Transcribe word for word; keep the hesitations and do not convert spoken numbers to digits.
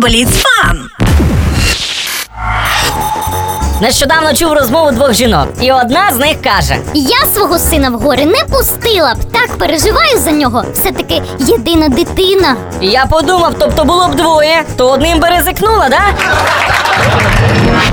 Бліц-фан! Нещодавно чув розмову двох жінок, і одна з них каже: Я свого сина в гори не пустила б, так переживаю за нього. Все-таки єдина дитина. І я подумав, тобто було б двоє, то одним би ризикнула, да?